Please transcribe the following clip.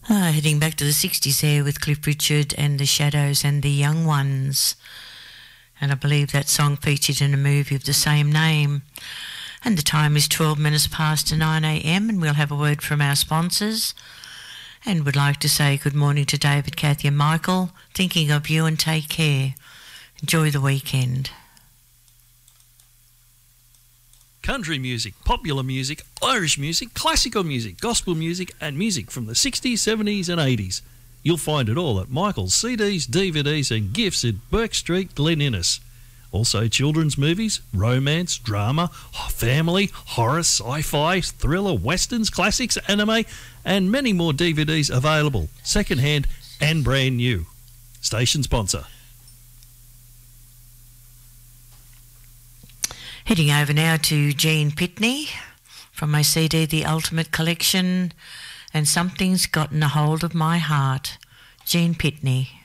Heading back to the 60s there with Cliff Richard and the Shadows and the Young Ones. And I believe that song featured in a movie of the same name. And the time is 12 minutes past 9 a.m. and we'll have a word from our sponsors. And would like to say good morning to David, Kathy and Michael. Thinking of you and take care. Enjoy the weekend. Country music, popular music, Irish music, classical music, gospel music and music from the 60s, 70s and 80s. You'll find it all at Michael's CDs, DVDs and gifts at Burke Street, Glen Innes. Also children's movies, romance, drama, family, horror, sci-fi, thriller, westerns, classics, anime and many more DVDs available, second-hand and brand new. Station sponsor. Heading over now to Jean Pitney from my CD, The Ultimate Collection, and Something's Gotten a Hold of My Heart. Jean Pitney.